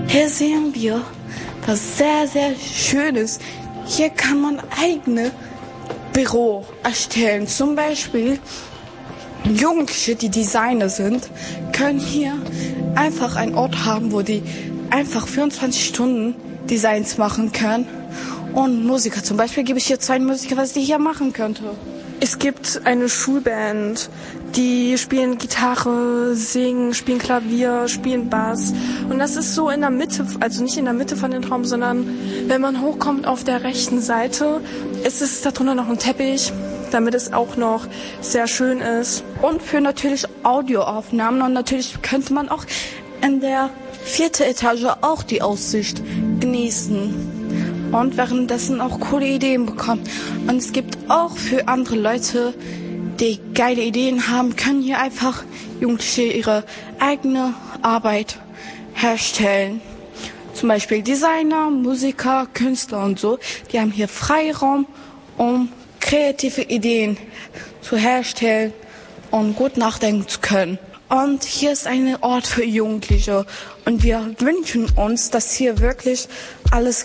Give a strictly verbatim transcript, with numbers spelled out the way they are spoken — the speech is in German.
Hier sehen wir was sehr, sehr Schönes. Hier kann man eigene Büro erstellen. Zum Beispiel Jugendliche, die Designer sind, können hier einfach einen Ort haben, wo die einfach vierundzwanzig Stunden Designs machen können. Und Musiker, zum Beispiel gebe ich hier zwei Musiker, was die hier machen könnte. Es gibt eine Schulband, die spielen Gitarre, singen, spielen Klavier, spielen Bass. Und das ist so in der Mitte, also nicht in der Mitte von dem Raum, sondern wenn man hochkommt auf der rechten Seite, ist es darunter noch ein Teppich, damit es auch noch sehr schön ist. Und für natürlich Audioaufnahmen. Und natürlich könnte man auch in der vierten Etage auch die Aussicht genießen. Und währenddessen auch coole Ideen bekommen. Und es gibt auch für andere Leute, die geile Ideen haben, können hier einfach Jugendliche ihre eigene Arbeit herstellen. Zum Beispiel Designer, Musiker, Künstler und so. Die haben hier Freiraum, um kreative Ideen zu herstellen und gut nachdenken zu können. Und hier ist ein Ort für Jugendliche. Und wir wünschen uns, dass hier wirklich alles